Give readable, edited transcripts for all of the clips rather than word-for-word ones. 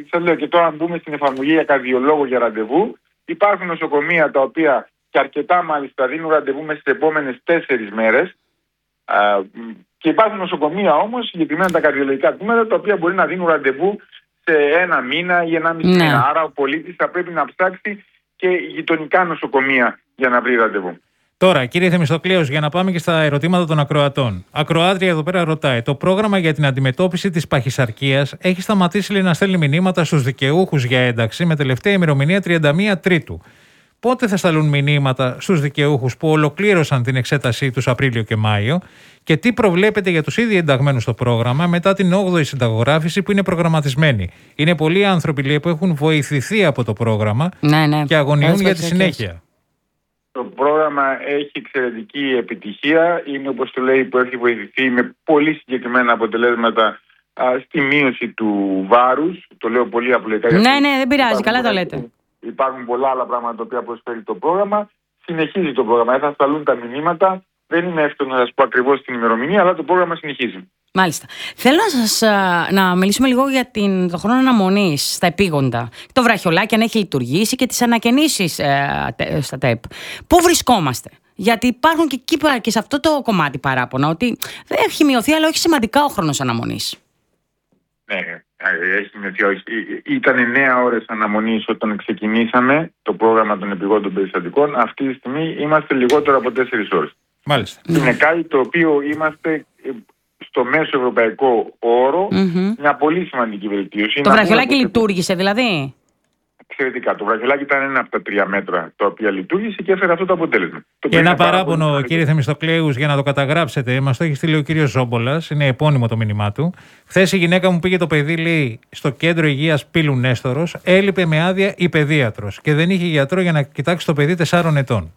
γιατί σας λέω και τώρα, αν μπούμε στην εφαρμογή για καρδιολόγο για ραντεβού, υπάρχουν νοσοκομεία τα οποία και αρκετά μάλιστα δίνουν ραντεβού μέσα στις επόμενες 4 μέρες. Και υπάρχουν νοσοκομεία όμως, συγκεκριμένα τα καρδιολογικά τμήματα, τα οποία μπορεί να δίνουν ραντεβού σε 1 μήνα ή 1,5 μήνα. Άρα ο πολίτης θα πρέπει να ψάξει και γειτονικά νοσοκομεία για να βρει ραντεβού. Τώρα, κύριε Θεμιστοκλέους, για να πάμε και στα ερωτήματα των ακροατών. Ακροάτρια εδώ πέρα ρωτάει: το πρόγραμμα για την αντιμετώπιση της παχυσαρκίας έχει σταματήσει, λέει, να στέλνει μηνύματα στους δικαιούχους για ένταξη με τελευταία ημερομηνία 31 Τρίτου. Πότε θα σταλούν μηνύματα στους δικαιούχους που ολοκλήρωσαν την εξέτασή τους Απρίλιο και Μάιο και τι προβλέπετε για τους ήδη ενταγμένους στο πρόγραμμα μετά την 8η συνταγογράφηση που είναι προγραμματισμένη? Είναι πολλοί άνθρωποι, λέει, που έχουν βοηθηθεί από το πρόγραμμα και αγωνιούν για τη συνέχεια. Το πρόγραμμα έχει εξαιρετική επιτυχία. Είναι, όπως το λέει, που έχει βοηθηθεί με πολύ συγκεκριμένα αποτελέσματα στη μείωση του βάρους. Το λέω πολύ απλοϊκά. Ναι, δεν πειράζει, καλά το λέτε. Υπάρχουν πολλά άλλα πράγματα τα οποία προσφέρει το πρόγραμμα. Συνεχίζει το πρόγραμμα. Θα σταλούν τα μηνύματα. Δεν είναι εύκολο να σας πω ακριβώς την ημερομηνία, αλλά το πρόγραμμα συνεχίζει. Μάλιστα. Θέλω να μιλήσουμε λίγο για το χρόνο αναμονής στα επίγοντα. Το βραχιολάκι, αν έχει λειτουργήσει, και τις ανακαινήσεις στα ΤΕΠ. Πού βρισκόμαστε? Γιατί υπάρχουν και εκεί και σε αυτό το κομμάτι παράπονα ότι δεν έχει μειωθεί, αλλά όχι σημαντικά ο χρόνος αναμονής. Ναι, έχει μειωθεί. Ήταν 9 ώρες αναμονής όταν ξεκινήσαμε το πρόγραμμα των επιγόντων περιστατικών. Αυτή τη στιγμή είμαστε λιγότερο από 4 ώρες. Μάλιστα. Είναι κάτι το οποίο είμαστε στο μέσο ευρωπαϊκό όρο, μια πολύ σημαντική βελτίωση. Το βραχιολάκι λειτουργήσε δηλαδή? Εξαιρετικά. Το βραχιολάκι ήταν ένα από τα 3 μέτρα τα οποία λειτουργήσε και έφερε αυτό το αποτέλεσμα. Και ένα παράπονο, κύριε Θεμιστοκλέους, για να το καταγράψετε, μας το έχει στείλει ο κύριος Ζόμπολας, είναι επώνυμο το μήνυμά του. Χθες η γυναίκα μου πήγε το παιδί, λέει, στο κέντρο υγείας Πύλου Νέστορος, έλειπε με άδεια η παιδίατρος και δεν είχε γιατρό για να κοιτάξει το παιδί 4 ετών.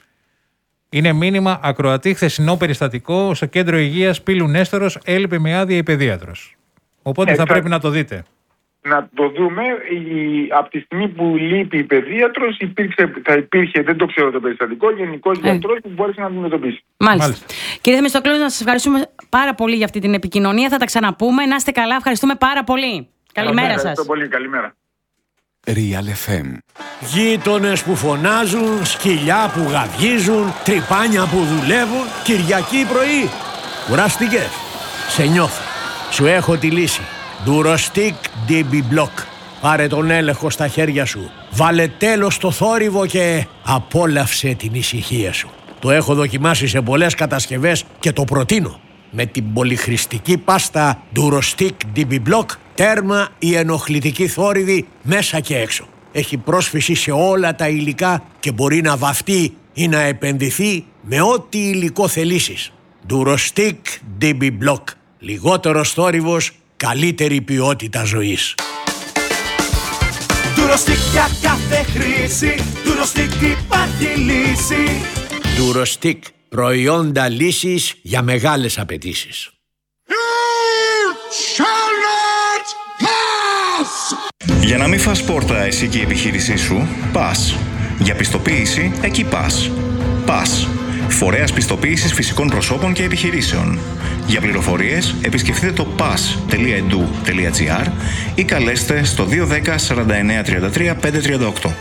Είναι μήνυμα ακροατή, χθεσινό περιστατικό στο κέντρο υγείας Πύλου Νέστορος, έλειπε με άδεια η παιδίατρος. Οπότε θα πρέπει να το δείτε. Να το δούμε. Από τη στιγμή που λείπει η παιδίατρος, θα υπήρχε, δεν το ξέρω το περιστατικό, γενικός γιατρός που μπόρεσε να αντιμετωπίσει. Μάλιστα. Κύριε Θεμιστοκλέους, να σας ευχαριστούμε πάρα πολύ για αυτή την επικοινωνία. Θα τα ξαναπούμε. Να είστε καλά. Ευχαριστούμε πάρα πολύ. Καλημέρα σας. Ευχαριστώ πολύ. Καλημέρα. Real FM. Γείτονες που φωνάζουν, σκυλιά που γαβγίζουν, τρυπάνια που δουλεύουν. Κυριακή πρωί. Κουράστηκες? Σε νιώθω. Σου έχω τη λύση. Durostic DB Block. Πάρε τον έλεγχο στα χέρια σου. Βάλε τέλος στο θόρυβο και απόλαυσε την ησυχία σου. Το έχω δοκιμάσει σε πολλές κατασκευές και το προτείνω. Με την πολυχρηστική πάστα Durostic DB Block, τέρμα η ενοχλητική θόρυβη μέσα και έξω. Έχει πρόσφυση σε όλα τα υλικά και μπορεί να βαφτεί ή να επενδυθεί με ό,τι υλικό θελήσεις. Durostic DB Block. Λιγότερος θόρυβος, καλύτερη ποιότητα ζωής. Durostic για κάθε χρήση, Durostic υπάρχει λύση. Durostic, προϊόντα λύσης για μεγάλες απαιτήσεις. Για να μην φας πόρτα εσύ και η επιχείρησή σου, πας. Για πιστοποίηση, εκεί πας. Πας. Φορέας πιστοποίησης φυσικών προσώπων και επιχειρήσεων. Για πληροφορίες, επισκεφτείτε το pas.edu.gr ή καλέστε στο 210 49 33 538.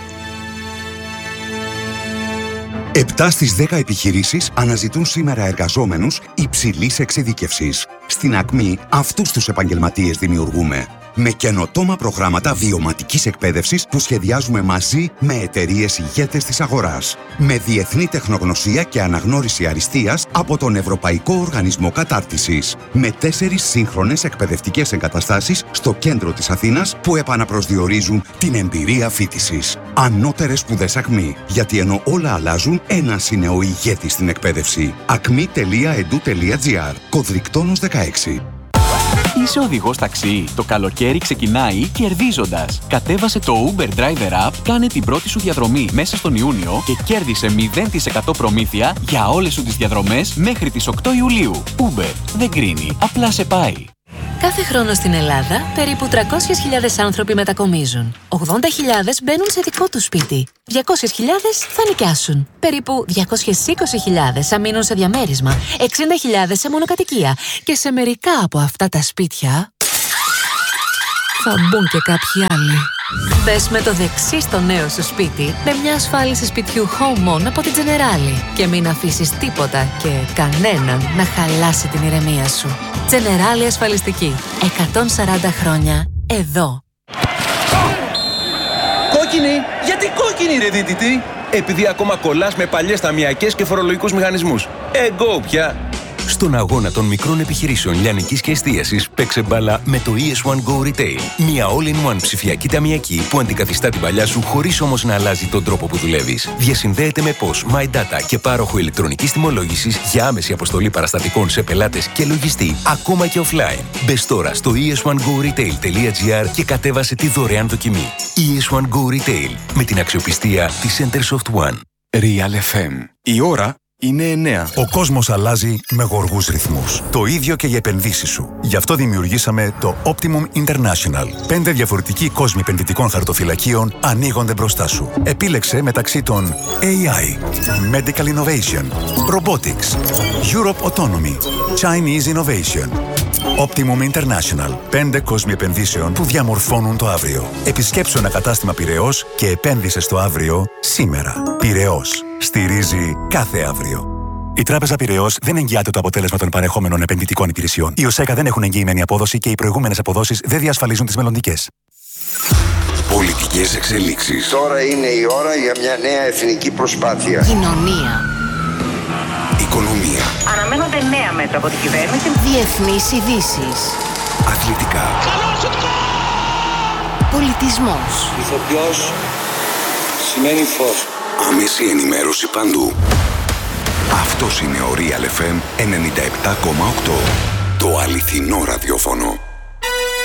7 στις 10 επιχειρήσεις αναζητούν σήμερα εργαζόμενους υψηλής εξειδίκευσης. Στην Ακμή, αυτούς τους επαγγελματίες δημιουργούμε. Με καινοτόμα προγράμματα βιωματικής εκπαίδευσης που σχεδιάζουμε μαζί με εταιρείες ηγέτες της αγοράς. Με διεθνή τεχνογνωσία και αναγνώριση αριστείας από τον Ευρωπαϊκό Οργανισμό Κατάρτισης. Με 4 σύγχρονες εκπαιδευτικές εγκαταστάσεις στο κέντρο της Αθήνας που επαναπροσδιορίζουν την εμπειρία φοιτησης. Ανώτερες σπουδές Ακμή. Γιατί ενώ όλα αλλάζουν, ένας είναι ο ηγέτης στην εκπαίδευση. acmi.edu.gr. Κωδρικτόνος 16. Είσαι οδηγός ταξί. Το καλοκαίρι ξεκινάει κερδίζοντας. Κατέβασε το Uber Driver App, κάνε την πρώτη σου διαδρομή μέσα στον Ιούνιο και κέρδισε 0% προμήθεια για όλες σου τις διαδρομές μέχρι τις 8 Ιουλίου. Uber δεν κρίνει, απλά σε πάει. Κάθε χρόνο στην Ελλάδα, περίπου 300.000 άνθρωποι μετακομίζουν. 80.000 μπαίνουν σε δικό τους σπίτι. 200.000 θα νοικιάσουν. Περίπου 220.000 θα μείνουν σε διαμέρισμα. 60.000 σε μονοκατοικία. Και σε μερικά από αυτά τα σπίτια θα μπουν και κάποιοι άλλοι. Μπες με το δεξί στο νέο σου σπίτι με μια ασφάλιση σπιτιού HomeOn από την Generali και μην αφήσεις τίποτα και κανέναν να χαλάσει την ηρεμία σου. Generali ασφαλιστική. 140 χρόνια εδώ. Κόκκινη! Γιατί κόκκινη ρε δίτητη? Επειδή ακόμα κολλάς με παλιές ταμιακές και φορολογικούς μηχανισμούς. Go πια! Στον αγώνα των μικρών επιχειρήσεων λιανικής και εστίασης παίξε μπάλα με το ES1 Go Retail. Μια all-in-one ψηφιακή ταμιακή που αντικαθιστά την παλιά σου χωρίς όμως να αλλάζει τον τρόπο που δουλεύεις. Διασυνδέεται με POS, My Data και πάροχο ηλεκτρονικής τιμολόγησης για άμεση αποστολή παραστατικών σε πελάτες και λογιστή, ακόμα και offline. Μπες τώρα στο es1goretail.gr και κατέβασε τη δωρεάν δοκιμή. ES1 Go Retail με την αξιοπιστία της Centersoft One. Real FM. Η ώρα είναι 9. Ο κόσμος αλλάζει με γοργούς ρυθμούς. Το ίδιο και οι επενδύσεις σου. Γι' αυτό δημιουργήσαμε το Optimum International. 5 διαφορετικοί κόσμοι επενδυτικών χαρτοφυλακίων ανοίγονται μπροστά σου. Επίλεξε μεταξύ των AI, Medical Innovation, Robotics, Europe Autonomy, Chinese Innovation. Optimum International. 5 κόσμοι επενδύσεων που διαμορφώνουν το αύριο. Επισκέψου ένα κατάστημα Πειραιώς και επένδυσε στο αύριο σήμερα. Πειραιώς. Στηρίζει κάθε αύριο. Η Τράπεζα Πειραιώς δεν εγγυάται το αποτέλεσμα των παρεχόμενων επενδυτικών υπηρεσιών. Οι ΟΣΕΚΑ δεν έχουν εγγυημένη απόδοση και οι προηγούμενες αποδόσεις δεν διασφαλίζουν τις μελλοντικές. Πολιτικές εξελίξεις. Τώρα είναι η ώρα για μια νέα εθνική προσπάθεια. Κοινωνία. Οικονομία. Αναμένονται νέα μέτρα από την κυβέρνηση. Διεθνείς ειδήσεις. Αθλητικά. Πολιτισμός. Ηθοποιός σημαίνει φως. Άμεση ενημέρωση παντού. Αυτός είναι ο Real FM 97,8. Το αληθινό ραδιόφωνο.